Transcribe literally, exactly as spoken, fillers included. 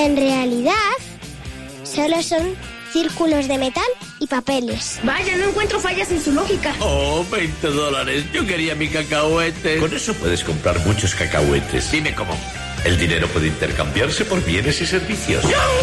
En realidad, solo son círculos de metal y papeles. Vaya, no encuentro fallas en su lógica. Oh, veinte dólares. Yo quería mi cacahuete. Con eso puedes comprar muchos cacahuetes. Dime cómo. El dinero puede intercambiarse por bienes y servicios. ¡Yo!